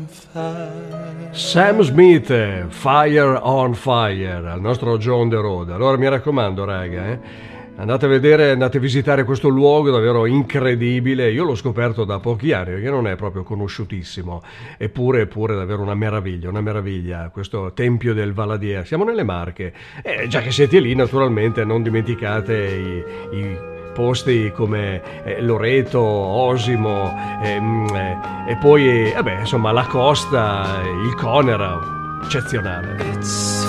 Sam Smith, Fire on Fire, al nostro John the Road. Allora mi raccomando, raga, andate a vedere, andate a visitare questo luogo davvero incredibile. Io l'ho scoperto da pochi anni perché non è proprio conosciutissimo, eppure davvero una meraviglia, questo Tempio del Valadiera. Siamo nelle Marche, già che siete lì naturalmente non dimenticate i posti come Loreto, Osimo e poi insomma la costa, il Conera, eccezionale.